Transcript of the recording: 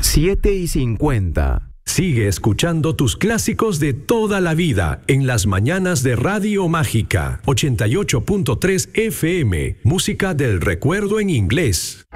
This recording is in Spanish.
7:50. Sigue escuchando tus clásicos de toda la vida en las mañanas de Radio Mágica 88.3 FM, música del recuerdo en inglés.